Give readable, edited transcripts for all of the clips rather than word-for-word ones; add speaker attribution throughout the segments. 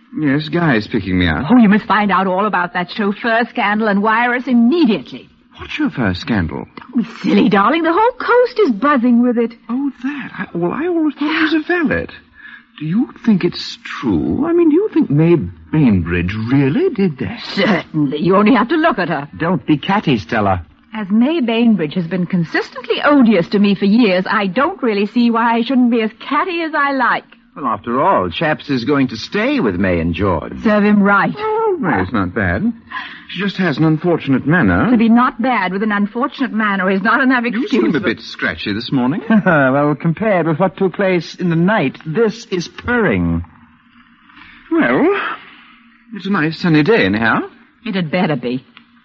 Speaker 1: Yes, Guy's picking me up.
Speaker 2: Oh, you must find out all about that chauffeur scandal and wire us immediately.
Speaker 1: What's your first scandal?
Speaker 2: Don't be silly, darling. The whole coast is buzzing with it.
Speaker 1: Oh, that. I always thought it was a valet. Do you think it's true? I mean, do you think May Bainbridge really did that?
Speaker 2: Certainly. You only have to look at her.
Speaker 3: Don't be catty, Stella.
Speaker 2: As May Bainbridge has been consistently odious to me for years, I don't really see why I shouldn't be as catty as I like.
Speaker 3: Well, after all, Chaps is going to stay with May and George.
Speaker 2: Serve him right.
Speaker 1: Oh, May's not bad. She just has an unfortunate manner.
Speaker 2: To be not bad with an unfortunate manner is not enough excuse.
Speaker 1: You seem a bit scratchy this morning.
Speaker 3: Well, compared with what took place in the night, this is purring.
Speaker 1: Well, it's a nice sunny day, anyhow.
Speaker 2: It had better be.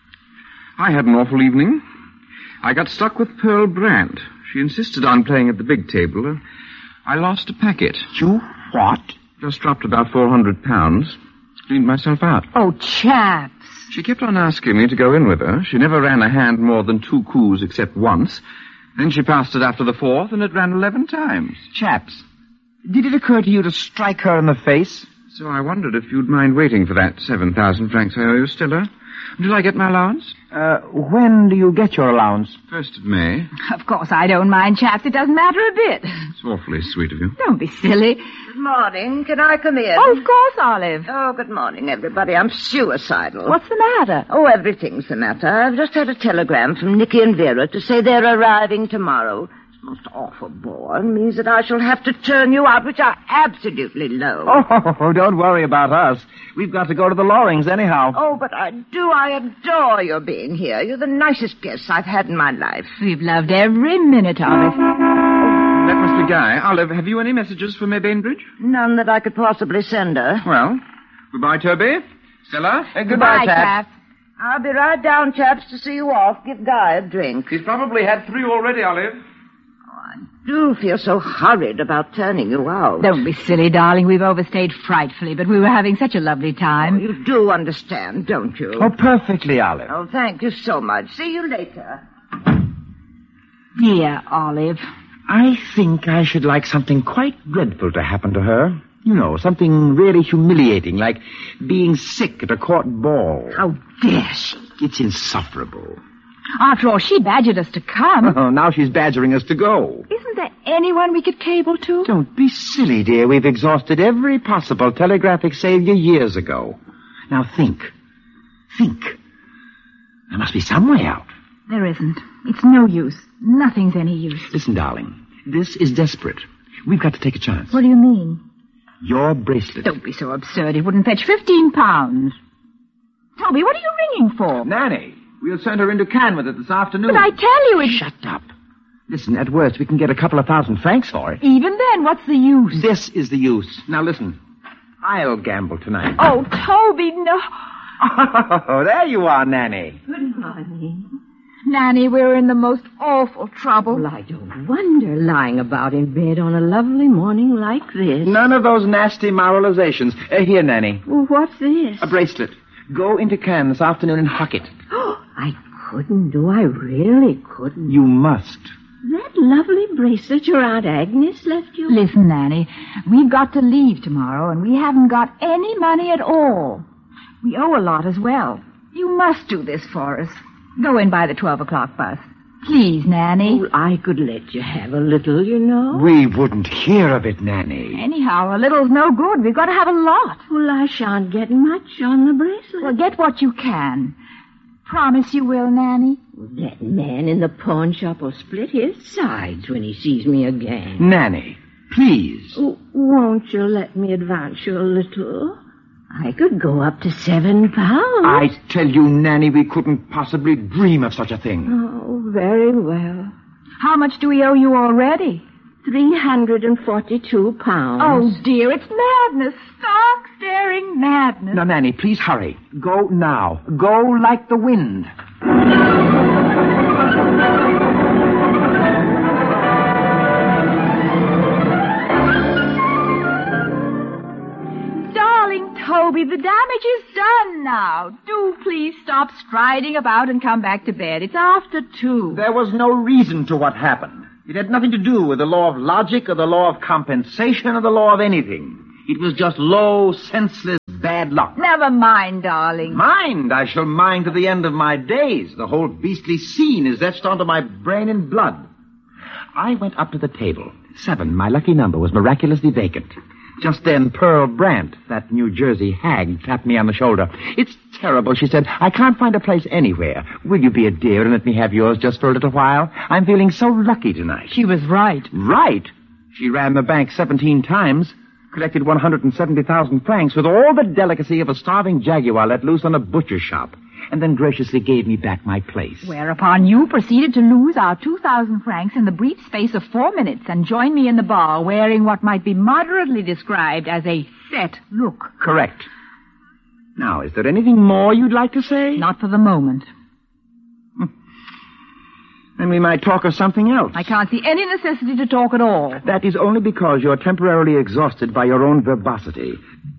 Speaker 1: I had an awful evening. I got stuck with Pearl Brandt. She insisted on playing at the big table. I lost a packet.
Speaker 3: You what?
Speaker 1: Just dropped about £400. Cleaned myself out.
Speaker 2: Oh, Chaps.
Speaker 1: She kept on asking me to go in with her. She never ran a hand more than 2 coups except once. Then she passed it after the 4th, and it ran 11 times.
Speaker 3: Chaps, did it occur to you to strike her in the face?
Speaker 1: So I wondered if you'd mind waiting for that 7,000 francs I owe you, Stella. Until I get my allowance?
Speaker 3: When do you get your allowance?
Speaker 1: 1st of May.
Speaker 2: Of course I don't mind, Chaps. It doesn't matter a bit.
Speaker 1: It's awfully sweet of you.
Speaker 2: Don't be silly.
Speaker 4: Good morning. Can I come in?
Speaker 2: Oh, of course, Olive.
Speaker 4: Oh, good morning, everybody. I'm suicidal.
Speaker 2: What's the matter?
Speaker 4: Oh, everything's the matter. I've just had a telegram from Nicky and Vera to say they're arriving tomorrow. It's most awful bore. It means that I shall have to turn you out, which I absolutely loathe.
Speaker 3: Oh, don't worry about us. We've got to go to the Lorings anyhow.
Speaker 4: Oh, but I adore your being here. You're the nicest guests I've had in my life.
Speaker 2: We've loved every minute of it.
Speaker 1: That must be Guy. Olive, have you any messages for May Bainbridge?
Speaker 4: None that I could possibly send her.
Speaker 1: Well, goodbye, Toby. Stella?
Speaker 3: Goodbye,
Speaker 2: Chaps.
Speaker 4: I'll be right down, chaps, to see you off. Give Guy a drink.
Speaker 1: He's probably had 3 already, Olive.
Speaker 4: I do feel so hurried about turning you out.
Speaker 2: Don't be silly, darling. We've overstayed frightfully, but we were having such a lovely time.
Speaker 4: You do understand, don't you?
Speaker 3: Oh, perfectly, Olive.
Speaker 4: Oh, thank you so much. See you later.
Speaker 2: Dear Olive.
Speaker 3: I think I should like something quite dreadful to happen to her. You know, something really humiliating, like being sick at a court ball.
Speaker 2: How dare she?
Speaker 3: It's insufferable.
Speaker 2: After all, she badgered us to come.
Speaker 3: Oh, now she's badgering us to go.
Speaker 2: Isn't there anyone we could cable to?
Speaker 3: Don't be silly, dear. We've exhausted every possible telegraphic savior years ago. Now think. Think. There must be some way out.
Speaker 2: There isn't. It's no use. Nothing's any use.
Speaker 3: Listen, darling. This is desperate. We've got to take a chance.
Speaker 2: What do you mean?
Speaker 3: Your bracelet.
Speaker 2: Don't be so absurd. It wouldn't fetch £15. Toby, what are you ringing for?
Speaker 3: Nanny, we'll send her into Cannes with it this afternoon.
Speaker 2: But I tell you it's...
Speaker 3: Shut up. Listen, at worst, we can get a couple of £1,000 for it.
Speaker 2: Even then, what's the use?
Speaker 3: This is the use. Now, listen. I'll gamble tonight.
Speaker 2: Oh, Toby, no.
Speaker 3: Oh, there you are, Nanny.
Speaker 4: Good morning.
Speaker 2: Nanny, we're in the most awful trouble.
Speaker 4: Well, I don't wonder, lying about in bed on a lovely morning like this.
Speaker 3: None of those nasty moralizations. Here, Nanny.
Speaker 4: Well, what's this?
Speaker 3: A bracelet. Go into Cannes this afternoon and hock it.
Speaker 4: Oh, I couldn't, do I really couldn't?
Speaker 3: You must.
Speaker 4: That lovely bracelet your Aunt Agnes left you?
Speaker 2: Listen, Nanny, we've got to leave tomorrow, and we haven't got any money at all. We owe a lot as well. You must do this for us. Go in by the 12 o'clock bus. Please, Nanny.
Speaker 4: Well, I could let you have a little, you know.
Speaker 3: We wouldn't hear of it, Nanny.
Speaker 2: Anyhow, a little's no good. We've got to have a lot.
Speaker 4: Well, I shan't get much on the bracelet.
Speaker 2: Well, get what you can. Promise you will, Nanny?
Speaker 4: That man in the pawn shop will split his sides when he sees me again.
Speaker 3: Nanny, please.
Speaker 4: Oh, won't you let me advance you a little? I could go up to £7.
Speaker 3: I tell you, Nanny, we couldn't possibly dream of such a thing.
Speaker 4: Oh, very well.
Speaker 2: How much do we owe you already?
Speaker 4: £342.
Speaker 2: Oh, dear, it's madness. Stark, staring madness.
Speaker 3: Now, Nanny, please hurry. Go now. Go like the wind.
Speaker 2: Toby, the damage is done now. Do please stop striding about and come back to bed. It's after 2.
Speaker 3: There was no reason to what happened. It had nothing to do with the law of logic or the law of compensation or the law of anything. It was just low, senseless bad luck.
Speaker 2: Never mind, darling.
Speaker 3: Mind? I shall mind to the end of my days. The whole beastly scene is etched onto my brain in blood. I went up to the table. 7, my lucky number, was miraculously vacant. Just then, Pearl Brandt, that New Jersey hag, tapped me on the shoulder. It's terrible, she said. I can't find a place anywhere. Will you be a dear and let me have yours just for a little while? I'm feeling so lucky tonight.
Speaker 2: She was right.
Speaker 3: Right? She ran the bank 17 times, collected 170,000 francs with all the delicacy of a starving jaguar let loose on a butcher's shop, and then graciously gave me back my place.
Speaker 2: Whereupon you proceeded to lose our 2,000 francs in the brief space of 4 minutes and join me in the bar wearing what might be moderately described as a set look.
Speaker 3: Correct. Now, is there anything more you'd like to say?
Speaker 2: Not for the moment.
Speaker 3: Then we might talk of something else.
Speaker 2: I can't see any necessity to talk at all.
Speaker 3: That is only because you're temporarily exhausted by your own verbosity.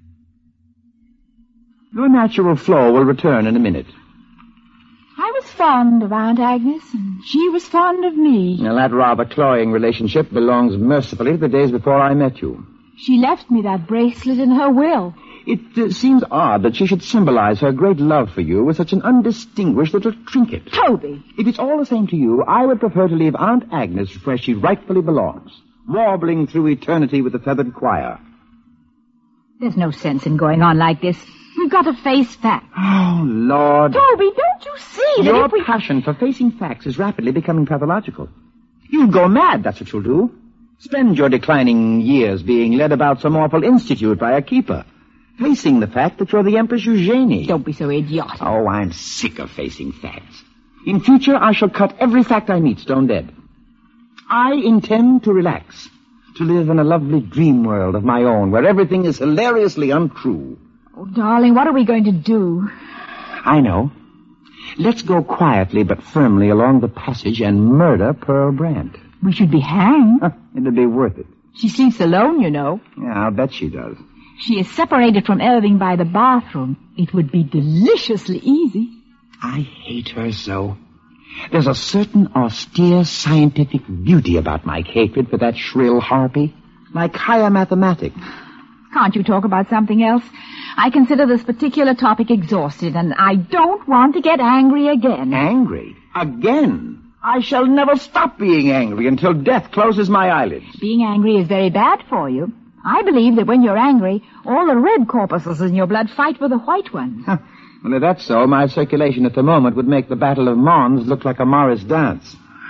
Speaker 3: Your natural flow will return in a minute.
Speaker 2: I was fond of Aunt Agnes, and she was fond of me.
Speaker 3: Now, that rather cloying relationship belongs mercifully to the days before I met you.
Speaker 2: She left me that bracelet in her will.
Speaker 3: It seems odd that she should symbolize her great love for you with such an undistinguished little trinket.
Speaker 2: Toby!
Speaker 3: If it's all the same to you, I would prefer to leave Aunt Agnes where she rightfully belongs, warbling through eternity with the feathered choir.
Speaker 2: There's no sense in going on like this. We've got to face facts.
Speaker 3: Oh, Lord.
Speaker 2: Toby, don't you see that
Speaker 3: Your
Speaker 2: if we...
Speaker 3: passion for facing facts is rapidly becoming pathological. You'll go mad, that's what you'll do. Spend your declining years being led about some awful institute by a keeper, facing the fact that you're the Empress Eugenie.
Speaker 2: Don't be so idiotic.
Speaker 3: Oh, I'm sick of facing facts. In future, I shall cut every fact I meet stone dead. I intend to relax, to live in a lovely dream world of my own, where everything is hilariously untrue.
Speaker 2: Oh, darling, what are we going to do?
Speaker 3: I know. Let's go quietly but firmly along the passage and murder Pearl Brandt.
Speaker 2: We should be hanged.
Speaker 3: It'll be worth it.
Speaker 2: She sleeps alone, you know.
Speaker 3: Yeah, I'll bet she does.
Speaker 2: She is separated from Irving by the bathroom. It would be deliciously easy.
Speaker 3: I hate her so. There's a certain austere scientific beauty about my hatred for that shrill harpy, like higher mathematics.
Speaker 2: Can't you talk about something else? I consider this particular topic exhausted, and I don't want to get angry again.
Speaker 3: Angry? Again? I shall never stop being angry until death closes my eyelids.
Speaker 2: Being angry is very bad for you. I believe that when you're angry, all the red corpuscles in your blood fight with the white ones.
Speaker 3: Well, if that's so, my circulation at the moment would make the Battle of Mons look like a Morris dance.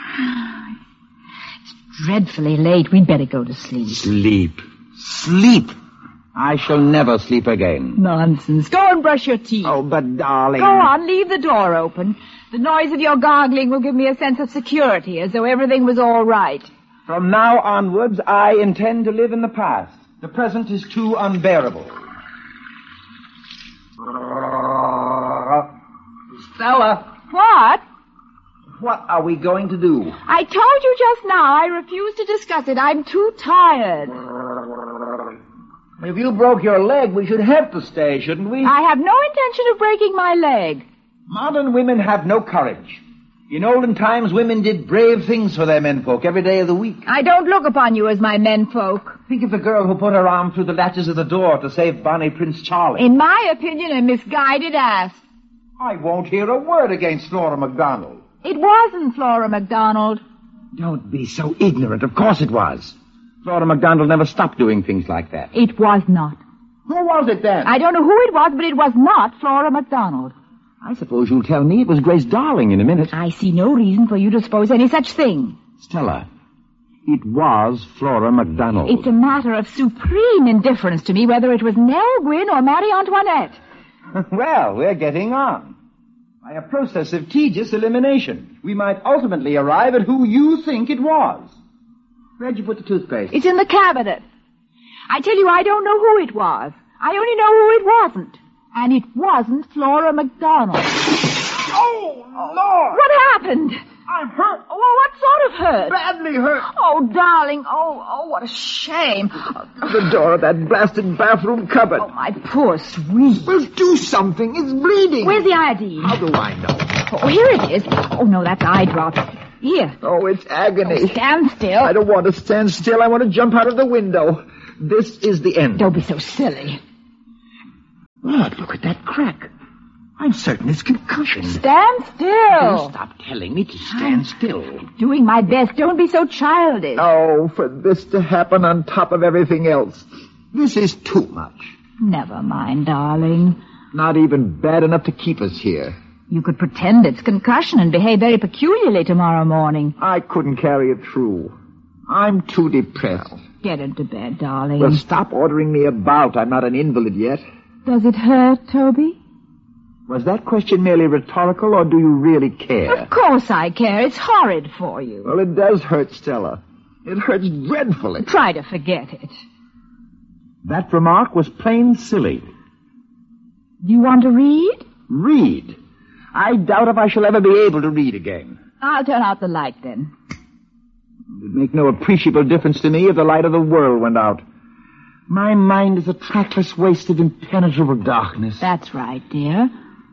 Speaker 2: It's dreadfully late. We'd better go to sleep.
Speaker 3: Sleep. Sleep. I shall never sleep again.
Speaker 2: Nonsense. Go and brush your teeth.
Speaker 3: Oh, but darling...
Speaker 2: Go on, leave the door open. The noise of your gargling will give me a sense of security, as though everything was all right.
Speaker 3: From now onwards, I intend to live in the past. The present is too unbearable. Stella!
Speaker 2: What?
Speaker 3: What are we going to do?
Speaker 2: I told you just now I refuse to discuss it. I'm too tired.
Speaker 3: If you broke your leg, we should have to stay, shouldn't we?
Speaker 2: I have no intention of breaking my leg.
Speaker 3: Modern women have no courage. In olden times, women did brave things for their menfolk every day of the week.
Speaker 2: I don't look upon you as my menfolk.
Speaker 3: Think of the girl who put her arm through the latches of the door to save Bonnie Prince Charlie.
Speaker 2: In my opinion, a misguided ass.
Speaker 3: I won't hear a word against Flora MacDonald.
Speaker 2: It wasn't Flora MacDonald.
Speaker 3: Don't be so ignorant. Of course it was. Flora MacDonald never stopped doing things like that.
Speaker 2: It was not.
Speaker 3: Who was it then?
Speaker 2: I don't know who it was, but it was not Flora MacDonald.
Speaker 3: I suppose you'll tell me it was Grace Darling in a minute.
Speaker 2: I see no reason for you to suppose any such thing.
Speaker 3: Stella, it was Flora MacDonald.
Speaker 2: It's a matter of supreme indifference to me whether it was Nell Gwynn or Marie Antoinette.
Speaker 3: Well, we're getting on. By a process of tedious elimination, we might ultimately arrive at who you think it was. Where'd you put the toothpaste?
Speaker 2: It's in the cabinet. I tell you, I don't know who it was. I only know who it wasn't. And it wasn't Flora MacDonald.
Speaker 3: Oh, Lord!
Speaker 2: What happened?
Speaker 3: I'm hurt.
Speaker 2: Oh, what sort of hurt?
Speaker 3: Badly hurt.
Speaker 2: Oh, darling. Oh, what a shame.
Speaker 3: The door of that blasted bathroom cupboard.
Speaker 2: Oh, my poor sweet.
Speaker 3: Well, do something. It's bleeding.
Speaker 2: Where's the iodine?
Speaker 3: How do I know?
Speaker 2: Oh, here it is. Oh, no, that's eye drops. Here.
Speaker 3: Oh, it's agony.
Speaker 2: Oh, stand still.
Speaker 3: I don't want to stand still. I want to jump out of the window. This is the end.
Speaker 2: Don't be so silly.
Speaker 3: Lord, look at that crack. I'm certain it's concussion.
Speaker 2: Stand still.
Speaker 3: Oh, stop telling me to stand still.
Speaker 2: Doing my best. Don't be so childish.
Speaker 3: Oh, for this to happen on top of everything else. This is too much.
Speaker 2: Never mind, darling.
Speaker 3: Not even bad enough to keep us here.
Speaker 2: You could pretend it's concussion and behave very peculiarly tomorrow morning.
Speaker 3: I couldn't carry it through. I'm too depressed.
Speaker 2: Get into bed, darling.
Speaker 3: Well, stop ordering me about. I'm not an invalid yet.
Speaker 2: Does it hurt, Toby?
Speaker 3: Was that question merely rhetorical, or do you really care?
Speaker 2: Of course I care. It's horrid for you.
Speaker 3: Well, it does hurt, Stella. It hurts dreadfully.
Speaker 2: Try to forget it.
Speaker 3: That remark was plain silly.
Speaker 2: Do you want to read?
Speaker 3: Read? I doubt if I shall ever be able to read again.
Speaker 2: I'll turn out the light then.
Speaker 3: It'd make no appreciable difference to me if the light of the world went out. My mind is a trackless waste of impenetrable darkness.
Speaker 2: That's right, dear.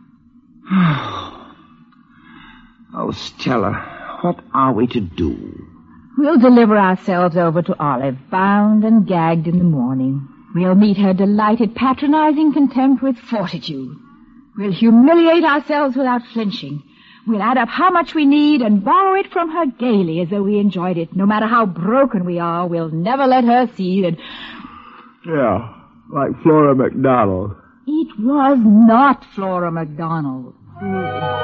Speaker 3: Oh, Stella, what are we to do?
Speaker 2: We'll deliver ourselves over to Olive, bound and gagged in the morning. We'll meet her delighted, patronizing contempt with fortitude. We'll humiliate ourselves without flinching. We'll add up how much we need and borrow it from her gaily as though we enjoyed it. No matter how broken we are, we'll never let her see that...
Speaker 3: Yeah, like Flora MacDonald.
Speaker 2: It was not Flora MacDonald.